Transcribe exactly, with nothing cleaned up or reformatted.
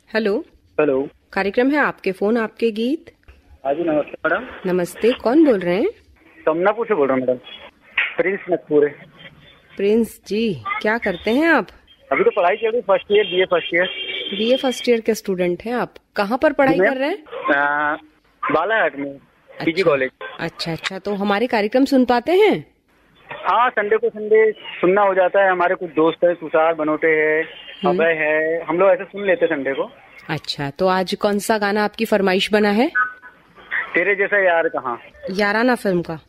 Hello. Hello. कार्यक्रम है आपके फोन आपके गीत। हाँ जी, नमस्ते मैडम। नमस्ते, कौन बोल रहे हैं? समनापुर से बोल रहा हूँ मैडम। प्रिंस नकपुर है। प्रिंस जी, क्या करते हैं आप? अभी तो पढ़ाई चल रही, first year, BA first year. BA first year के स्टूडेंट हैं आप? कहाँ पर पढ़ाई कर रहे हैं? आ, बालाघाट में पीजी अच्छा, कॉलेज। अच्छा अच्छा। तो हमारे कार्यक्रम सुन पाते हैं? हाँ, संडे को संडे सुनना हो जाता है। हमारे कुछ दोस्त है, तुषार बनोटे है, अभय है, हम लोग ऐसे सुन लेते हैं संडे को। अच्छा, तो आज कौन सा गाना आपकी फरमाइश बना है? तेरे जैसा यार कहाँ। याराना फिल्म का।